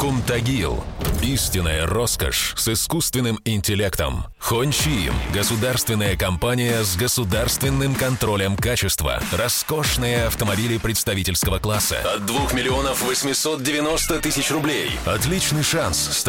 Кумтагил. Истинная роскошь с искусственным интеллектом. Хончи. Государственная компания с государственным контролем качества. Роскошные автомобили представительского класса. От 2 890 000 рублей. Отличный шанс